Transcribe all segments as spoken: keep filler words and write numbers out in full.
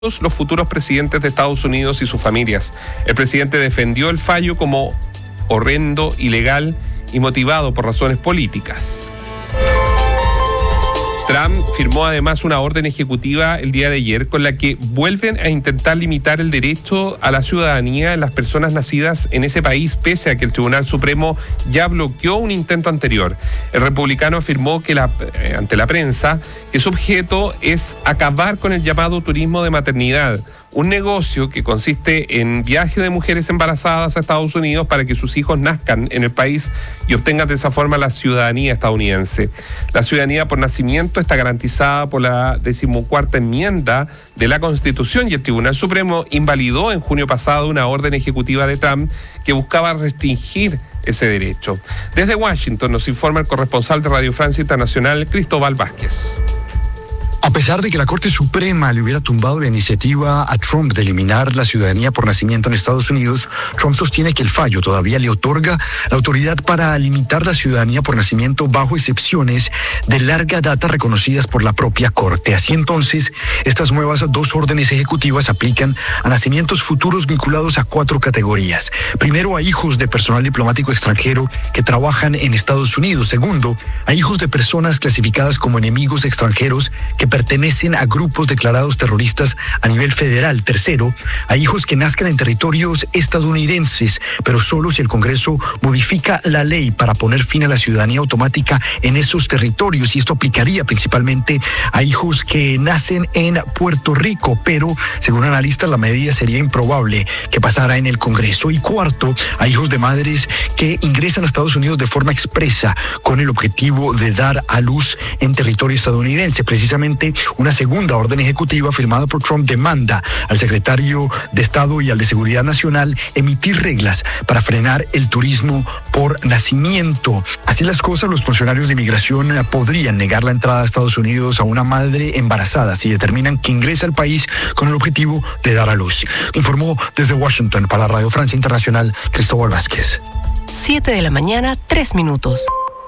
los futuros presidentes de Estados Unidos y sus familias. El presidente defendió el fallo como horrendo, ilegal y motivado por razones políticas. Trump firmó además una orden ejecutiva el día de ayer con la que vuelven a intentar limitar el derecho a la ciudadanía en las personas nacidas en ese país, pese a que el Tribunal Supremo ya bloqueó un intento anterior. El republicano afirmó que la, eh, ante la prensa que su objeto es acabar con el llamado turismo de maternidad, un negocio que consiste en viaje de mujeres embarazadas a Estados Unidos para que sus hijos nazcan en el país y obtengan de esa forma la ciudadanía estadounidense. La ciudadanía por nacimiento está garantizada por la decimocuarta enmienda de la Constitución y el Tribunal Supremo invalidó en junio pasado una orden ejecutiva de Trump que buscaba restringir ese derecho. Desde Washington nos informa el corresponsal de Radio Francia Internacional, Cristóbal Vázquez. A pesar de que la Corte Suprema le hubiera tumbado la iniciativa a Trump de eliminar la ciudadanía por nacimiento en Estados Unidos, Trump sostiene que el fallo todavía le otorga la autoridad para limitar la ciudadanía por nacimiento bajo excepciones de larga data reconocidas por la propia Corte. Así entonces, estas nuevas dos órdenes ejecutivas aplican a nacimientos futuros vinculados a cuatro categorías. Primero, a hijos de personal diplomático extranjero que trabajan en Estados Unidos. Segundo, a hijos de personas clasificadas como enemigos extranjeros que pertenecen a grupos declarados terroristas a nivel federal. Tercero, a hijos que nazcan en territorios estadounidenses, pero solo si el Congreso modifica la ley para poner fin a la ciudadanía automática en esos territorios. Y esto aplicaría principalmente a hijos que nacen en Puerto Rico, pero según analistas la medida sería improbable que pasara en el Congreso. Y cuarto, a hijos de madres que ingresan a Estados Unidos de forma expresa con el objetivo de dar a luz en territorio estadounidense. Precisamente una segunda orden ejecutiva firmada por Trump demanda al secretario de Estado y al de Seguridad Nacional emitir reglas para frenar el turismo por nacimiento. Así las cosas, los funcionarios de inmigración podrían negar la entrada a Estados Unidos a una madre embarazada si determinan que ingresa al país con el objetivo de dar a luz. Informó desde Washington para Radio Francia Internacional, Cristóbal Vázquez. siete de la mañana, tres minutos.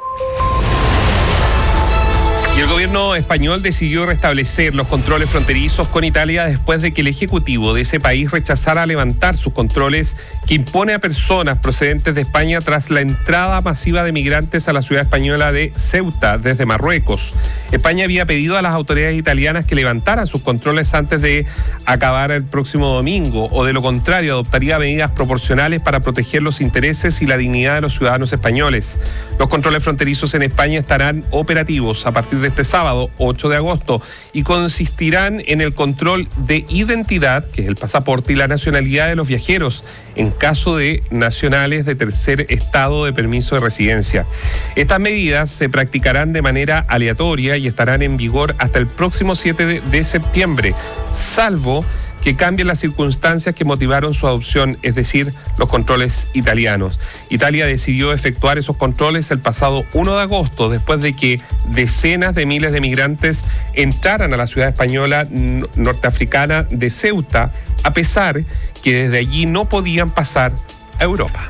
Y el gobierno español decidió restablecer los controles fronterizos con Italia después de que el ejecutivo de ese país rechazara levantar sus controles que impone a personas procedentes de España tras la entrada masiva de migrantes a la ciudad española de Ceuta desde Marruecos. España había pedido a las autoridades italianas que levantaran sus controles antes de acabar el próximo domingo, o de lo contrario adoptaría medidas proporcionales para proteger los intereses y la dignidad de los ciudadanos españoles. Los controles fronterizos en España estarán operativos a partir de de este sábado, ocho de agosto, y consistirán en el control de identidad, que es el pasaporte, y la nacionalidad de los viajeros, en caso de nacionales de tercer estado de permiso de residencia. Estas medidas se practicarán de manera aleatoria y estarán en vigor hasta el próximo siete de septiembre, salvo que cambien las circunstancias que motivaron su adopción, es decir, los controles italianos. Italia decidió efectuar esos controles el pasado uno de agosto, después de que decenas de miles de migrantes entraran a la ciudad española norteafricana de Ceuta, a pesar que desde allí no podían pasar a Europa.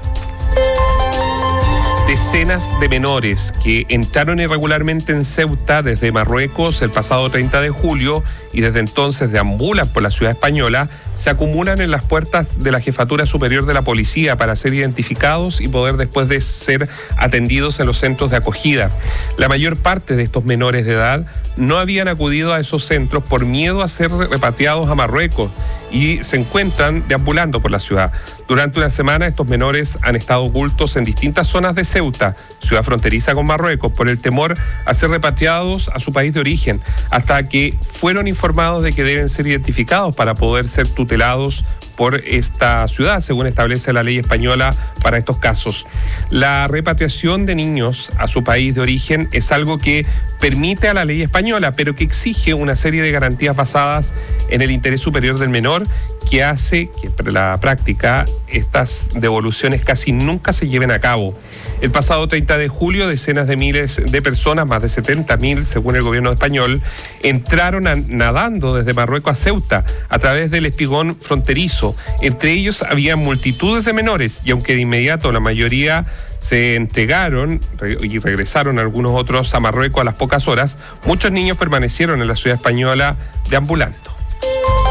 Decenas de menores que entraron irregularmente en Ceuta desde Marruecos el pasado treinta de julio y desde entonces deambulan por la ciudad española se acumulan en las puertas de la Jefatura Superior de la Policía para ser identificados y poder después de ser atendidos en los centros de acogida. La mayor parte de estos menores de edad no habían acudido a esos centros por miedo a ser repatriados a Marruecos y se encuentran deambulando por la ciudad. Durante una semana estos menores han estado ocultos en distintas zonas de Ceuta, ciudad fronteriza con Marruecos, por el temor a ser repatriados a su país de origen, hasta que fueron informados de que deben ser identificados para poder ser tutelados por esta ciudad, según establece la ley española para estos casos. La repatriación de niños a su país de origen es algo que permite a la ley española, pero que exige una serie de garantías basadas en el interés superior del menor, que hace que en la práctica estas devoluciones casi nunca se lleven a cabo. El pasado treinta de julio, decenas de miles de personas, más de setenta mil según el gobierno español, entraron a, nadando desde Marruecos a Ceuta a través del espigón fronterizo. Entre ellos había multitudes de menores y aunque de inmediato la mayoría se entregaron y regresaron algunos otros a Marruecos a las pocas horas, muchos niños permanecieron en la ciudad española deambulando.